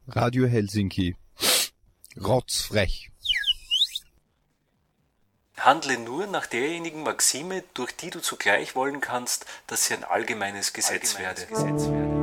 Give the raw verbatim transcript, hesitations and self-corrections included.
Radio Helsinki. Rotzfrech. Handle nur nach derjenigen Maxime, durch die du zugleich wollen kannst, dass sie ein allgemeines Gesetz werde.